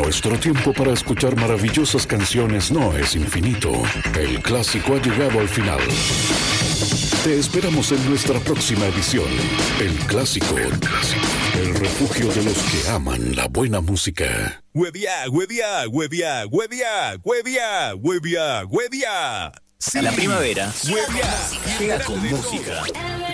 Nuestro tiempo para escuchar maravillosas canciones no es infinito. El clásico ha llegado al final. Te esperamos en nuestra próxima edición. El clásico. El refugio de los que aman la buena música. Huevia, huevia, huevia, huevia, huevia, huevia, huevia. Sí. La primavera Huevia. llega con música.